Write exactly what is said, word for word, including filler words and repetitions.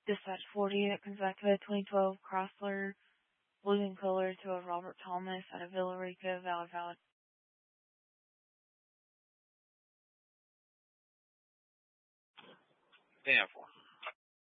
Dispatch forty at Consecutive twenty twelve Chrysler, losing color to a Robert Thomas out of Villa Rica, Valley Valley. ten four.